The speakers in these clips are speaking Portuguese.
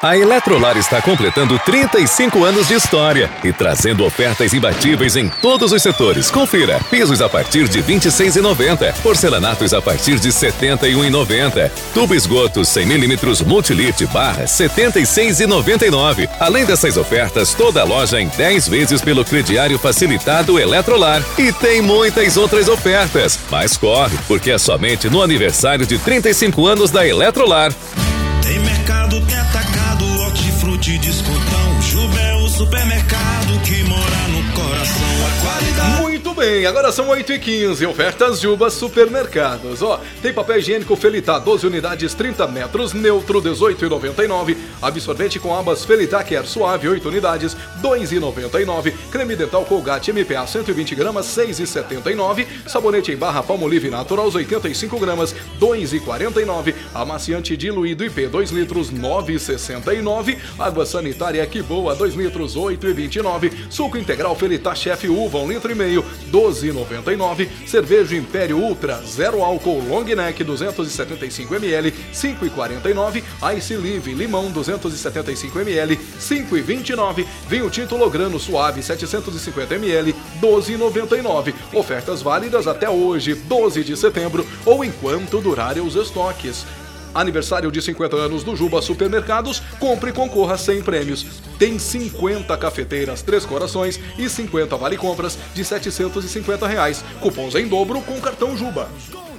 A Eletrolar está completando 35 anos de história e trazendo ofertas imbatíveis em todos os setores. Confira. Pisos a partir de R$ 26,90. Porcelanatos a partir de R$ 71,90. Tubo esgoto 100mm Multilit barra R$ 76,99. Além dessas ofertas, toda a loja em 10 vezes pelo crediário facilitado Eletrolar. E tem muitas outras ofertas. Mas corre, porque é somente no aniversário de 35 anos da Eletrolar. Tem mercado, tem atacado, hortifruti, descontão. Juba é o supermercado que mora no coração. A qualidade. Muito bem, agora são 8h15. Ofertas Juba Supermercados. Tem papel higiênico Felitá, 12 unidades, 30 metros, neutro, R$ 18,99. Absorvente com abas Felitá Care Suave, 8 unidades, R$ 2,99. Creme dental Colgate MPA, 120 gramas, R$ 6,79. Sabonete em barra Palmolive Natural, 85 gramas, R$ 2,49. Amaciante diluído IP, 2 litros, R$ 9,69. Água sanitária Que Boa, 2 litros, R$ 8,29. Suco integral Felitá Chef Uva, 1,5 litro, R$ 12,99. Cerveja Império Ultra, zero álcool, long neck, 275 ml, R$ 5,49. Ice Live Limão, 275 ml, R$ 5,29. Vinho Tinto Lograno Suave, 750 ml, R$ 12,99. Ofertas válidas até hoje, 12 de setembro, ou enquanto durarem os estoques. Aniversário de 50 anos do Juba Supermercados, compre e concorra a 100 prêmios. Tem 50 cafeteiras Três Corações e 50 vale-compras de R$ 750. Cupons em dobro com cartão Juba.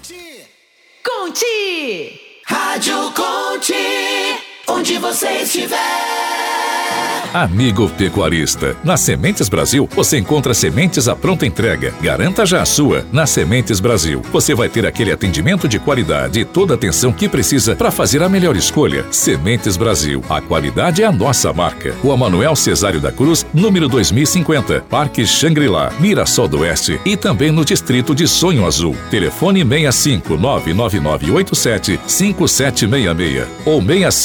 Conte! Rádio Conte, onde você estiver. Amigo pecuarista, na Sementes Brasil você encontra sementes à pronta entrega. Garanta já a sua. Na Sementes Brasil você vai ter aquele atendimento de qualidade e toda a atenção que precisa para fazer a melhor escolha. Sementes Brasil, a qualidade é a nossa marca. Rua Manuel Cesário da Cruz, número 2050, Parque Xangri-Lá, Mirassol do Oeste e também no distrito de Sonho Azul. Telefone 65999875766 ou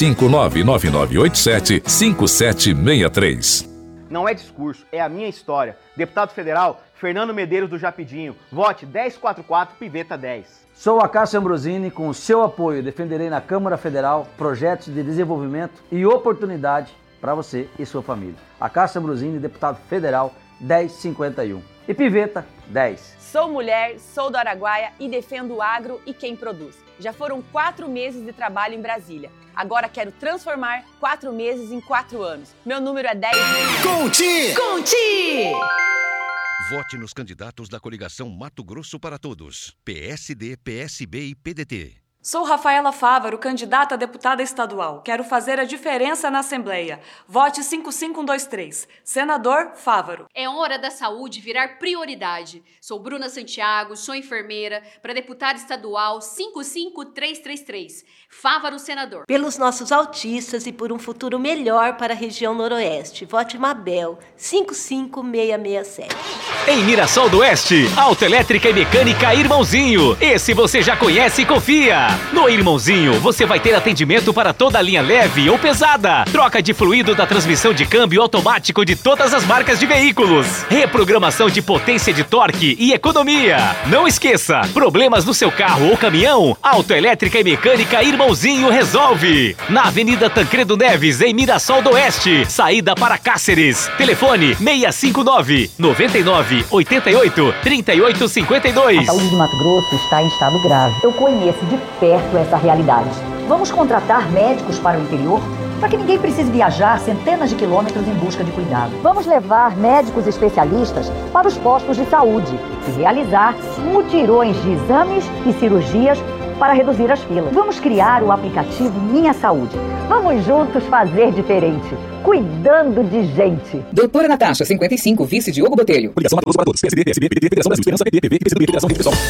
65999875763. Não é discurso, é a minha história. Deputado Federal Fernando Medeiros do Japidinho. Vote 1044 Piveta 10. Sou a Cássio Ambrosini, com o seu apoio defenderei na Câmara Federal projetos de desenvolvimento e oportunidade para você e sua família. A Cássio Ambrosini, deputado federal 1051. E Piveta 10. Sou mulher, sou do Araguaia e defendo o agro e quem produz. Já foram 4 meses de trabalho em Brasília. Agora quero transformar 4 meses em 4 anos. Meu número é 10. Conte! Conte! Vote nos candidatos da coligação Mato Grosso para Todos. PSD, PSB e PDT. Sou Rafaela Fávaro, candidata a deputada estadual. Quero fazer a diferença na Assembleia. Vote 55123. Senador Fávaro. É hora da saúde virar prioridade. Sou Bruna Santiago, sou enfermeira, para deputada estadual 55333. Fávaro, senador. Pelos nossos autistas e por um futuro melhor para a região noroeste. Vote Mabel 55667. Em Mirassol do Oeste, autoelétrica e mecânica Irmãozinho. Esse você já conhece e confia. No Irmãozinho, você vai ter atendimento para toda a linha leve ou pesada. Troca de fluido da transmissão de câmbio automático de todas as marcas de veículos. Reprogramação de potência de torque e economia. Não esqueça, problemas no seu carro ou caminhão, autoelétrica e mecânica Irmãozinho resolve. Na Avenida Tancredo Neves, em Mirassol do Oeste, saída para Cáceres. Telefone 659 99 88 38 52. A saúde do Mato Grosso está em estado grave. Eu conheço de perto essa realidade. Vamos contratar médicos para o interior para que ninguém precise viajar centenas de quilômetros em busca de cuidado. Vamos levar médicos especialistas para os postos de saúde e realizar mutirões de exames e cirurgias para reduzir as filas. Vamos criar o aplicativo Minha Saúde. Vamos juntos fazer diferente, cuidando de gente. Doutora Natasha, 55, vice Diogo Botelho. Coligação Mato Grosso para Todos. PSD, PSB, PDT, Federação Brasil, Esperança, PT, PV, PCdoB, Federação Rede Pessoal.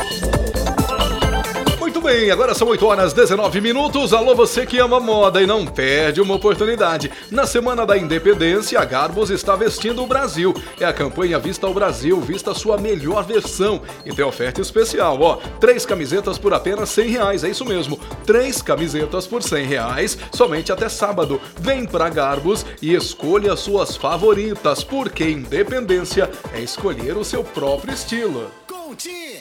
Muito bem, agora são 8h19. Alô, você que ama moda e não perde uma oportunidade. Na Semana da Independência, a Garbos está vestindo o Brasil. É a campanha Vista ao Brasil, vista a sua melhor versão. E tem oferta especial, 3 camisetas por apenas R$100, é isso mesmo. 3 camisetas por R$100, somente até sábado. Vem pra Garbos e escolha suas favoritas, porque independência é escolher o seu próprio estilo. Conte!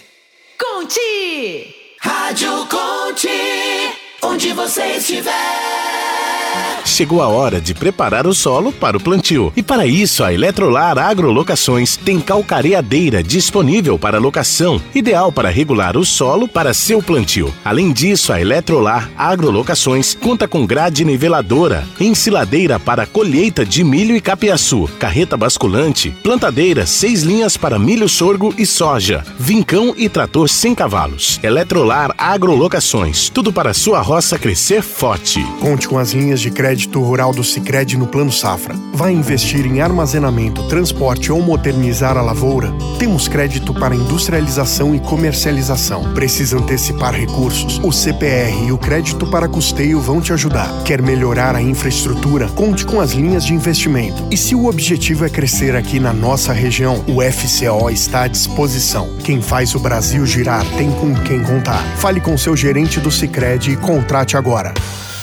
Conte! Rádio Conte, onde você estiver. Chegou a hora de preparar o solo para o plantio. E para isso, a Eletrolar Agrolocações tem calcareadeira disponível para locação, ideal para regular o solo para seu plantio. Além disso, a Eletrolar Agrolocações conta com grade niveladora, ensiladeira para colheita de milho e capiaçu, carreta basculante, plantadeira 6 linhas para milho, sorgo e soja, vincão e trator sem cavalos. Eletrolar Agrolocações, tudo para sua roça crescer forte. Conte com as linhas de crédito rural do Sicredi no Plano Safra. Vai investir em armazenamento, transporte ou modernizar a lavoura? Temos crédito para industrialização e comercialização. Precisa antecipar recursos? O CPR e o crédito para custeio vão te ajudar. Quer melhorar a infraestrutura? Conte com as linhas de investimento. E se o objetivo é crescer aqui na nossa região, o FCO está à disposição. Quem faz o Brasil girar tem com quem contar. Fale com seu gerente do Sicredi e contrate agora.